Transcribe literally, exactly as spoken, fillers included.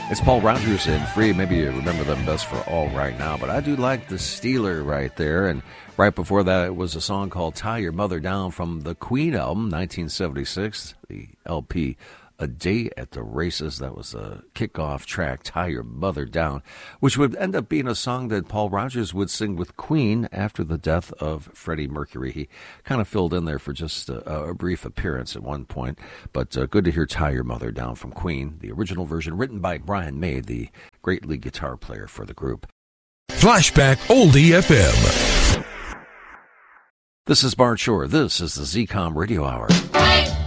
It's Paul Rogers and Free. Maybe you remember them best for All Right Now, but I do like the Steeler right there. And right before that, it was a song called Tie Your Mother Down from the Queen album, nineteen seventy-six, the L P A Day at the Races. That was the kickoff track, Tie Your Mother Down, which would end up being a song that Paul Rogers would sing with Queen after the death of Freddie Mercury. He kind of filled in there for just a, a brief appearance at one point, but uh, good to hear Tie Your Mother Down from Queen, the original version written by Brian May, the great lead guitar player for the group. Flashback Oldie F M. This is Bart Shore. This is the Z COM Radio Hour. Hey!